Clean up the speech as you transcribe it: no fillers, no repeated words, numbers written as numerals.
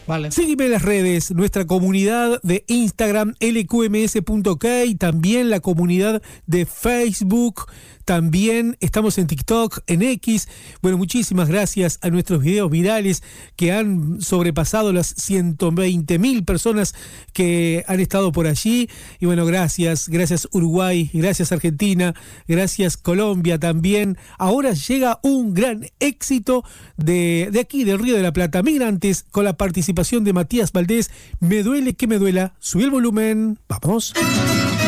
Vale. Sígueme en las redes, nuestra comunidad de Instagram, lqms.k, y también la comunidad de Facebook. También estamos en TikTok, en X. Bueno, muchísimas gracias a nuestros videos virales que han sobrepasado las 120.000 personas que han estado por allí. Y bueno, gracias Uruguay, gracias Argentina, gracias Colombia también. Ahora llega un gran éxito de aquí, del Río de la Plata, Migrantes, con la participación de Matías Valdés. Me duele que me duela. Subí el volumen. Vamos.